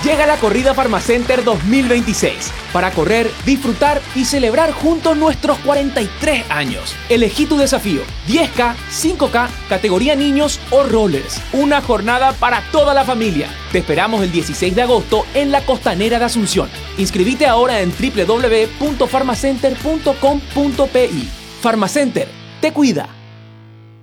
Llega la corrida Pharmacenter 2026 para correr, disfrutar y celebrar juntos nuestros 43 años. Elegí tu desafío: 10K, 5K, categoría niños o rollers. Una jornada para toda la familia. Te esperamos el 16 de agosto en la Costanera de Asunción. Inscribite ahora en www.pharmacenter.com.pi. Pharmacenter te cuida.